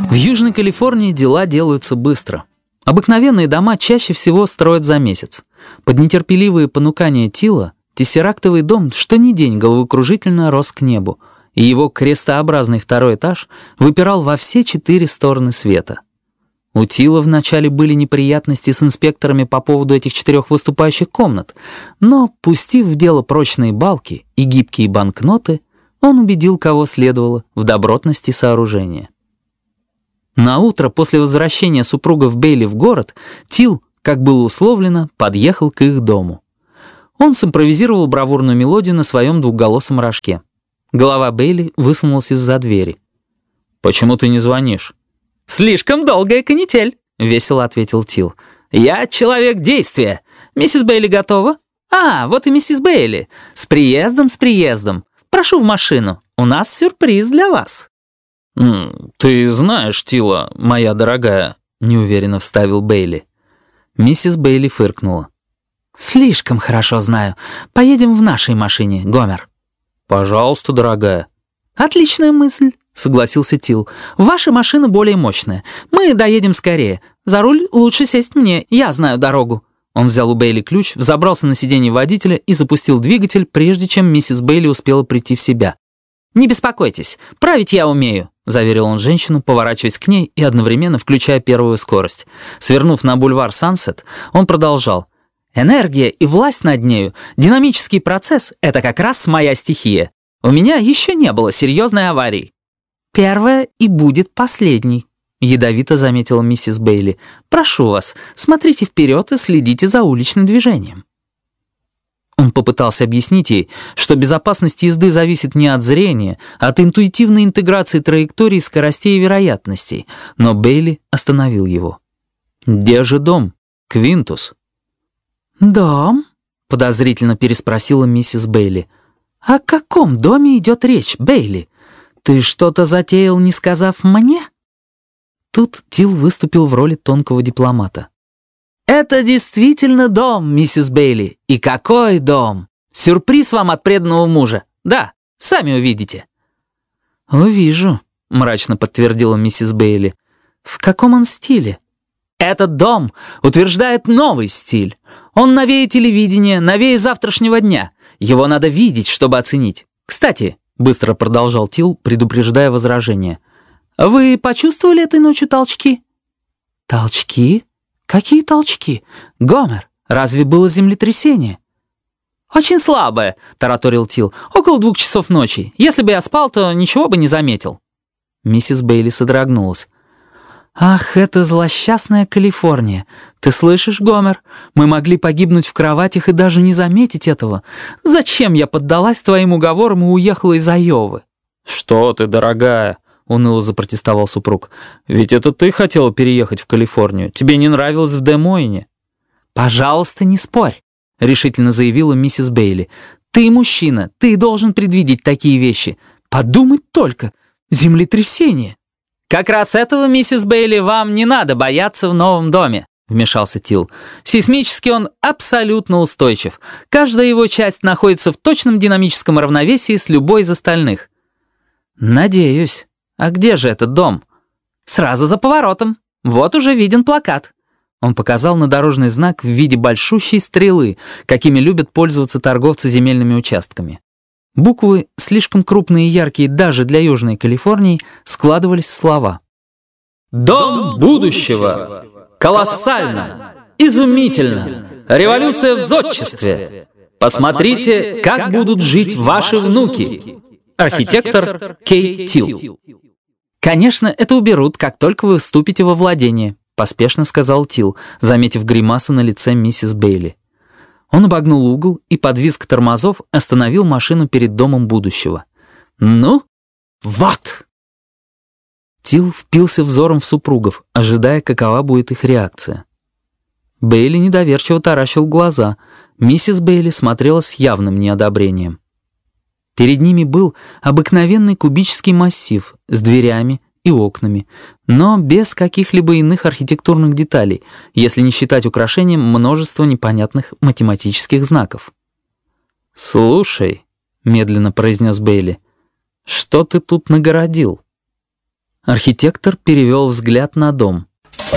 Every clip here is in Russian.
В Южной Калифорнии дела делаются быстро. Обыкновенные дома чаще всего строят за месяц. Под нетерпеливые понукания Тила тессерактовый дом что ни день головокружительно рос к небу, и его крестообразный второй этаж выпирал во все 4 стороны света. У Тила вначале были неприятности с инспекторами по поводу этих 4 выступающих комнат, но, пустив в дело прочные балки и гибкие банкноты, он убедил кого следовало в добротности сооружения. Наутро после возвращения супругов Бейли в город Тил, как было условлено, подъехал к их дому. Он симпровизировал бравурную мелодию на своем двухголосом рожке. Голова Бейли высунулась из-за двери. «Почему ты не звонишь?» «Слишком долгая канитель», — весело ответил Тил. «Я человек действия. Миссис Бейли готова?» «А, вот и миссис Бейли. С приездом, с приездом. Прошу в машину. У нас сюрприз для вас». «Ты знаешь, Тила, моя дорогая», — неуверенно вставил Бейли. Миссис Бейли фыркнула. «Слишком хорошо знаю. Поедем в нашей машине, Гомер». «Пожалуйста, дорогая». «Отличная мысль», — согласился Тил. «Ваша машина более мощная. Мы доедем скорее. За руль лучше сесть мне, я знаю дорогу». Он взял у Бейли ключ, взобрался на сиденье водителя и запустил двигатель, прежде чем миссис Бейли успела прийти в себя. «Не беспокойтесь, править я умею», — заверил он женщину, поворачиваясь к ней и одновременно включая первую скорость. Свернув на бульвар Сансет, он продолжал. «Энергия и власть над нею, динамический процесс — это как раз моя стихия. У меня еще не было серьезной аварии». «Первая и будет последней», — ядовито заметила миссис Бейли. «Прошу вас, смотрите вперед и следите за уличным движением». Он попытался объяснить ей, что безопасность езды зависит не от зрения, а от интуитивной интеграции траекторий, скоростей и вероятностей, но Бейли остановил его. «Где же дом? Квинтус?» «Дом?» — подозрительно переспросила миссис Бейли. «О каком доме идет речь, Бейли? Ты что-то затеял, не сказав мне?» Тут Тил выступил в роли тонкого дипломата. «Это действительно дом, миссис Бейли. И какой дом! Сюрприз вам от преданного мужа. Да, сами увидите». «Увижу», — мрачно подтвердила миссис Бейли. «В каком он стиле?» «Этот дом утверждает новый стиль. Он новее телевидения, новее завтрашнего дня. Его надо видеть, чтобы оценить. Кстати», — быстро продолжал Тил, предупреждая возражение, «вы почувствовали этой ночью толчки?» «Толчки? Какие толчки? Гомер, разве было землетрясение?» «Очень слабое», — тараторил Тил. «Около 2 часов ночи. Если бы я спал, то ничего бы не заметил». Миссис Бейли содрогнулась. «Ах, это злосчастная Калифорния! Ты слышишь, Гомер? Мы могли погибнуть в кроватях и даже не заметить этого. Зачем я поддалась твоим уговорам и уехала из Айовы?» «Что ты, дорогая?» — уныло запротестовал супруг. «Ведь это ты хотела переехать в Калифорнию. Тебе не нравилось в Де-Мойне». «Пожалуйста, не спорь», — решительно заявила миссис Бейли. «Ты мужчина, ты должен предвидеть такие вещи. Подумать только! Землетрясение!» «Как раз этого, миссис Бейли, вам не надо бояться в новом доме», — вмешался Тил. «Сейсмически он абсолютно устойчив. Каждая его часть находится в точном динамическом равновесии с любой из остальных». «Надеюсь. А где же этот дом?» «Сразу за поворотом. Вот уже виден плакат». Он показал на дорожный знак в виде большущей стрелы, какими любят пользоваться торговцы земельными участками. Буквы, слишком крупные и яркие даже для Южной Калифорнии, складывались в слова. «Дом будущего! Колоссально! Изумительно! Революция в зодчестве! Посмотрите, как будут жить ваши внуки!» Архитектор Кей Тил. «Конечно, это уберут, как только вы вступите во владение», — поспешно сказал Тил, заметив гримасу на лице миссис Бейли. Он обогнул угол и под визг тормозов остановил машину перед домом будущего. «Ну, вот!» Тил впился взором в супругов, ожидая, какова будет их реакция. Бейли недоверчиво таращил глаза. Миссис Бейли смотрела с явным неодобрением. Перед ними был обыкновенный кубический массив с дверями и окнами, но без каких-либо иных архитектурных деталей, если не считать украшением множества непонятных математических знаков. «Слушай», — медленно произнес Бейли, — «что ты тут нагородил?» Архитектор перевел взгляд на дом.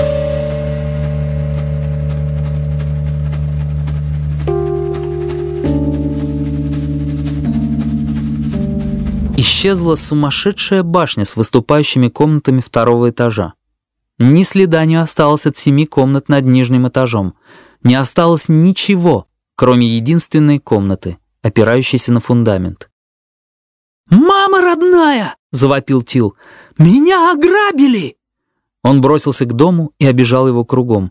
Исчезла сумасшедшая башня с выступающими комнатами второго этажа. Ни следа не осталось от 7 комнат над нижним этажом. Не осталось ничего, кроме единственной комнаты, опирающейся на фундамент. «Мама родная!» — завопил Тил. «Меня ограбили!» Он бросился к дому и обежал его кругом.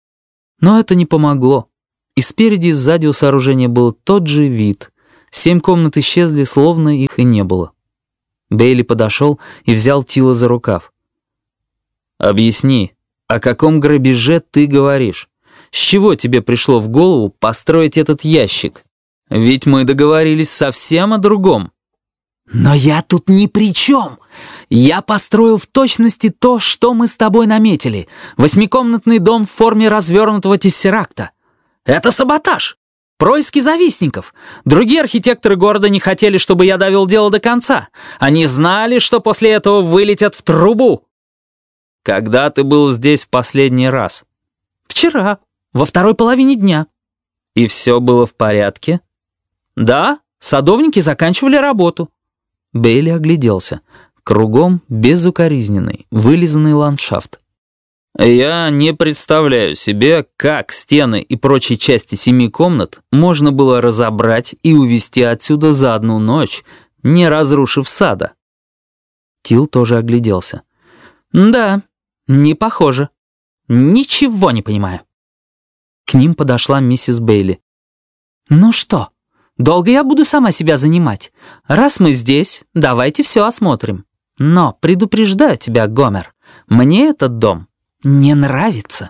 Но это не помогло. И спереди, и сзади у сооружения был тот же вид. 7 комнат исчезли, словно их и не было. Бейли подошел и взял Тила за рукав. «Объясни, о каком грабеже ты говоришь? С чего тебе пришло в голову построить этот ящик? Ведь мы договорились совсем о другом». «Но я тут ни при чем. Я построил в точности то, что мы с тобой наметили. 8-комнатный дом в форме развернутого тессеракта. Это саботаж. Происки завистников. Другие архитекторы города не хотели, чтобы я довел дело до конца. Они знали, что после этого вылетят в трубу». «Когда ты был здесь в последний раз?» «Вчера, во второй половине дня». «И все было в порядке?» «Да, садовники заканчивали работу». Бейли огляделся. Кругом безукоризненный, вылизанный ландшафт. «Я не представляю себе, как стены и прочие части 7 комнат можно было разобрать и увезти отсюда за одну ночь, не разрушив сада». Тил тоже огляделся. «Да, не похоже. Ничего не понимаю». К ним подошла миссис Бейли. «Ну что, долго я буду сама себя занимать? Раз мы здесь, давайте все осмотрим. Но предупреждаю тебя, Гомер, мне этот дом не нравится».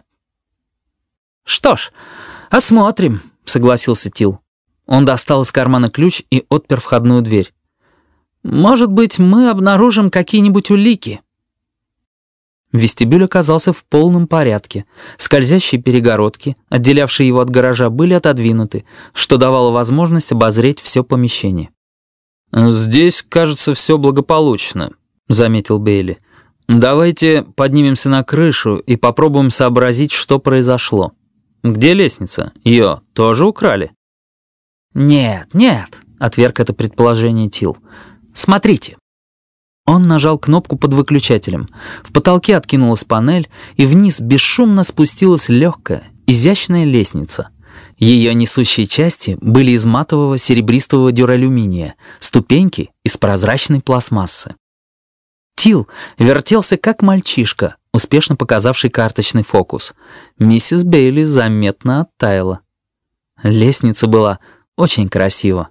«Что ж, осмотрим», — согласился Тил. Он достал из кармана ключ и отпер входную дверь. «Может быть, мы обнаружим какие-нибудь улики». Вестибюль оказался в полном порядке. Скользящие перегородки, отделявшие его от гаража, были отодвинуты, что давало возможность обозреть все помещение. «Здесь, кажется, все благополучно», — заметил Бейли. «Давайте поднимемся на крышу и попробуем сообразить, что произошло. Где лестница? Ее тоже украли?» «Нет, нет», — отверг это предположение Тил. «Смотрите». Он нажал кнопку под выключателем. В потолке откинулась панель, и вниз бесшумно спустилась легкая, изящная лестница. Ее несущие части были из матового серебристого дюралюминия, ступеньки из прозрачной пластмассы. Тил вертелся как мальчишка, успешно показавший карточный фокус. Миссис Бейли заметно оттаяла. Лестница была очень красива.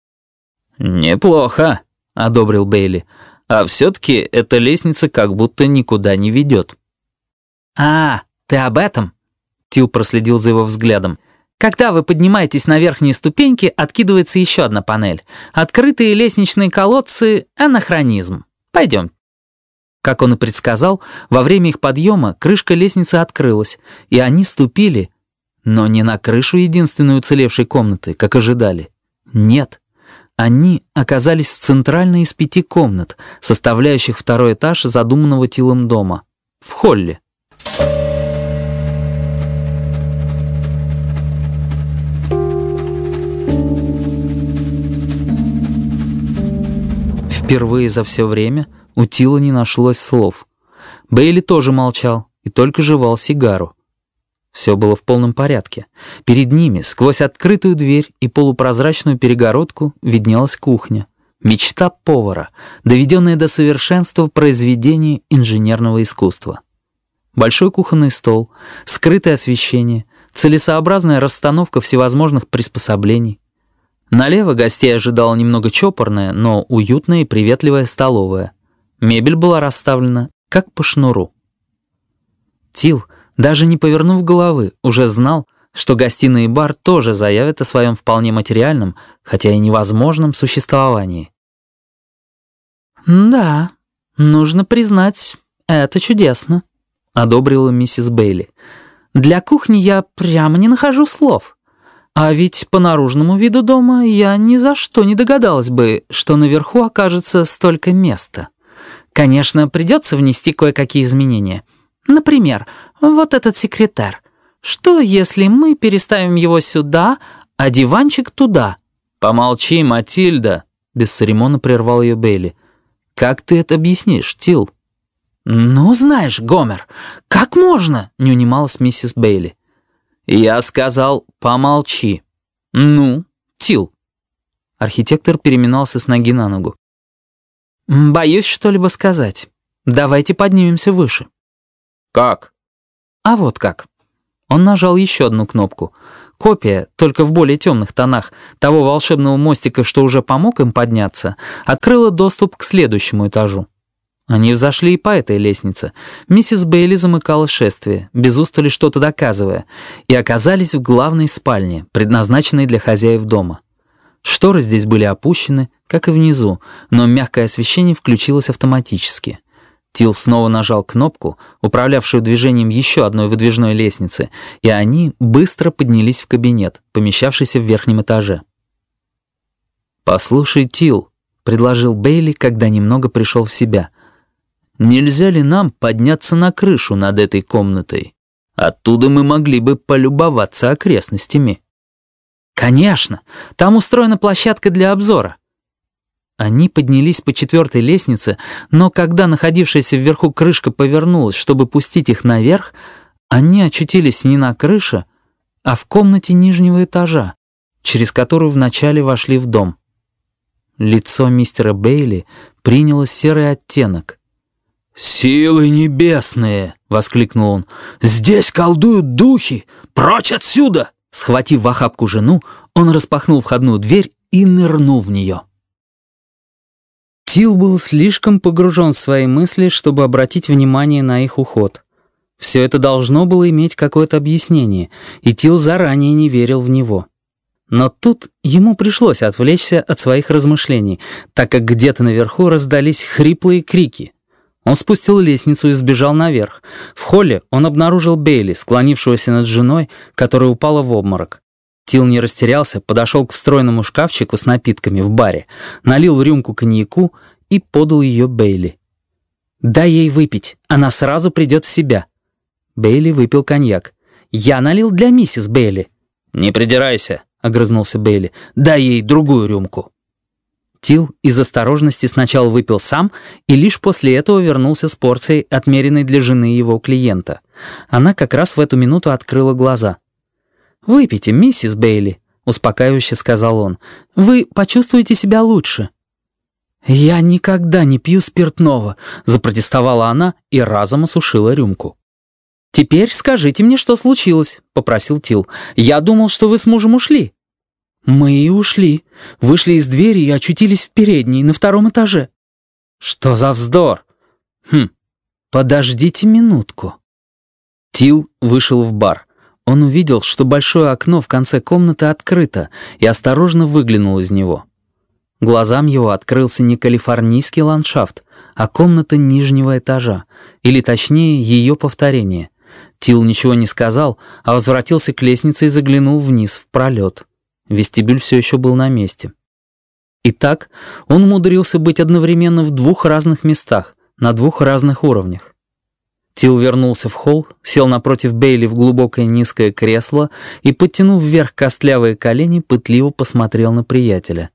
«Неплохо», — одобрил Бейли. «А все-таки эта лестница как будто никуда не ведет». «А, ты об этом?» Тил проследил за его взглядом. «Когда вы поднимаетесь на верхние ступеньки, откидывается еще одна панель. Открытые лестничные колодцы — анахронизм. Пойдем». Как он и предсказал, во время их подъема крышка лестницы открылась, и они ступили, но не на крышу единственной уцелевшей комнаты, как ожидали. Нет. Они оказались в центральной из 5 комнат, составляющих второй этаж задуманного Тилом дома, в холле. Впервые за все время у Тила не нашлось слов. Бейли тоже молчал и только жевал сигару. Все было в полном порядке. Перед ними, сквозь открытую дверь и полупрозрачную перегородку, виднелась кухня. Мечта повара, доведенная до совершенства произведение инженерного искусства. Большой кухонный стол, скрытое освещение, целесообразная расстановка всевозможных приспособлений. Налево гостей ожидала немного чопорная, но уютная и приветливая столовая. Мебель была расставлена как по шнуру. Тил, даже не повернув головы, уже знал, что гостиная и бар тоже заявят о своем вполне материальном, хотя и невозможном существовании. «Да, нужно признать, это чудесно», — одобрила миссис Бейли. «Для кухни я прямо не нахожу слов. А ведь по наружному виду дома я ни за что не догадалась бы, что наверху окажется столько места. Конечно, придется внести кое-какие изменения. Например, вот этот секретарь. Что, если мы переставим его сюда, а диванчик туда?» «Помолчи, Матильда», — бесцеремонно прервал ее Бейли. «Как ты это объяснишь, Тил?» «Ну, знаешь, Гомер, как можно?» — не унималась миссис Бейли. «Я сказал, помолчи. Ну, Тил». Архитектор переминался с ноги на ногу. «Боюсь что-либо сказать. Давайте поднимемся выше». «Как?» «А вот как». Он нажал еще одну кнопку. Копия, только в более темных тонах, того волшебного мостика, что уже помог им подняться, открыла доступ к следующему этажу. Они взошли и по этой лестнице. Миссис Бейли замыкала шествие, без устали что-то доказывая, и оказались в главной спальне, предназначенной для хозяев дома. Шторы здесь были опущены, как и внизу, но мягкое освещение включилось автоматически. Тил снова нажал кнопку, управлявшую движением еще одной выдвижной лестницы, и они быстро поднялись в кабинет, помещавшийся в верхнем этаже. «Послушай, Тил», — предложил Бейли, когда немного пришел в себя, «нельзя ли нам подняться на крышу над этой комнатой? Оттуда мы могли бы полюбоваться окрестностями». «Конечно! Там устроена площадка для обзора». Они поднялись по 4-й лестнице, но когда находившаяся вверху крышка повернулась, чтобы пустить их наверх, они очутились не на крыше, а в комнате нижнего этажа, через которую вначале вошли в дом. Лицо мистера Бейли приняло серый оттенок. «Силы небесные!» — воскликнул он. «Здесь колдуют духи! Прочь отсюда!» Схватив в охапку жену, он распахнул входную дверь и нырнул в нее. Тил был слишком погружен в свои мысли, чтобы обратить внимание на их уход. Все это должно было иметь какое-то объяснение, и Тил заранее не верил в него. Но тут ему пришлось отвлечься от своих размышлений, так как где-то наверху раздались хриплые крики. Он спустил лестницу и сбежал наверх. В холле он обнаружил Бейли, склонившегося над женой, которая упала в обморок. Тил не растерялся, подошел к встроенному шкафчику с напитками в баре, налил в рюмку коньяку и подал ее Бейли. «Дай ей выпить, она сразу придет в себя». Бейли выпил коньяк. «Я налил для миссис Бейли». «Не придирайся», — огрызнулся Бейли. «Дай ей другую рюмку». Тил из осторожности сначала выпил сам и лишь после этого вернулся с порцией, отмеренной для жены его клиента. Она как раз в эту минуту открыла глаза. «Выпейте, миссис Бейли», — успокаивающе сказал он. «Вы почувствуете себя лучше». «Я никогда не пью спиртного», — запротестовала она и разом осушила рюмку. «Теперь скажите мне, что случилось», — попросил Тил. «Я думал, что вы с мужем ушли». «Мы и ушли. Вышли из двери и очутились в передней, на 2-м этаже». «Что за вздор?» Подождите минутку». Тил вышел в бар. Он увидел, что большое окно в конце комнаты открыто, и осторожно выглянул из него. Глазам его открылся не калифорнийский ландшафт, а комната нижнего этажа, или точнее ее повторение. Тил ничего не сказал, а возвратился к лестнице и заглянул вниз в пролет. Вестибюль все еще был на месте. Итак, он умудрился быть одновременно в 2 разных местах, на 2 разных уровнях. Тил вернулся в холл, сел напротив Бейли в глубокое низкое кресло и, подтянув вверх костлявые колени, пытливо посмотрел на приятеля.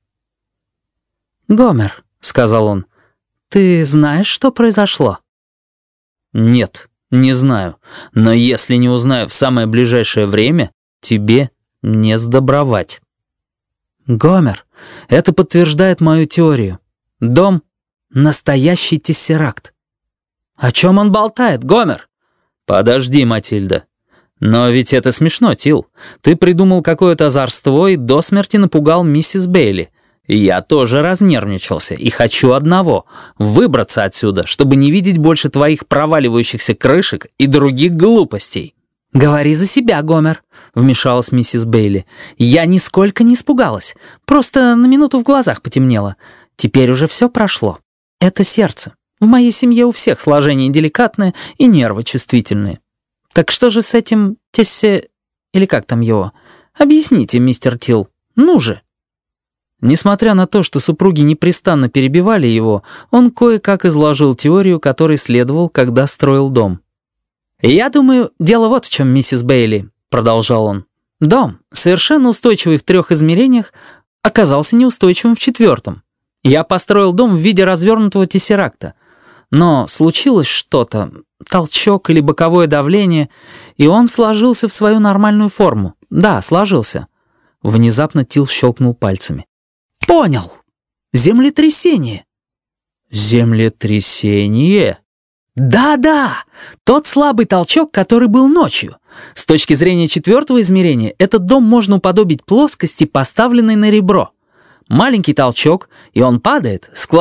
«Гомер», — сказал он, — «ты знаешь, что произошло?» «Нет, не знаю, но если не узнаю в самое ближайшее время, тебе не сдобровать». «Гомер, это подтверждает мою теорию. Дом — настоящий тессеракт». «О чем он болтает, Гомер?» «Подожди, Матильда. Но ведь это смешно, Тил. Ты придумал какое-то озорство и до смерти напугал миссис Бейли. Я тоже разнервничался и хочу одного — выбраться отсюда, чтобы не видеть больше твоих проваливающихся крышек и других глупостей». «Говори за себя, Гомер», — вмешалась миссис Бейли. «Я нисколько не испугалась. Просто на минуту в глазах потемнело. Теперь уже все прошло. Это сердце. В моей семье у всех сложение деликатное и нервы чувствительные. Так что же с этим Тессе... или как там его? Объясните, мистер Тил. Ну же». Несмотря на то, что супруги непрестанно перебивали его, он кое-как изложил теорию, которой следовал, когда строил дом. «Я думаю, дело вот в чем, миссис Бейли», — продолжал он. «Дом, совершенно устойчивый в 3 измерениях, оказался неустойчивым в 4. Я построил дом в виде развернутого тессеракта. Но случилось что-то, толчок или боковое давление, и он сложился в свою нормальную форму. Да, сложился». Внезапно Тил щелкнул пальцами. «Понял! Землетрясение!» «Землетрясение?» «Да-да! Тот слабый толчок, который был ночью. С точки зрения 4 измерения, этот дом можно уподобить плоскости, поставленной на ребро. Маленький толчок, и он падает, складывается